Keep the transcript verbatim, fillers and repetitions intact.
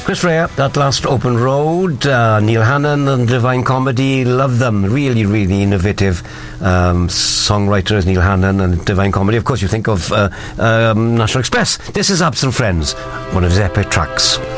Chris Rea, That Last Open Road, uh, Neil Hannon and Divine Comedy, love them. Really, really innovative um, songwriters, Neil Hannon and Divine Comedy. Of course, you think of uh, um, National Express. This is Absent Friends, one of his epic tracks.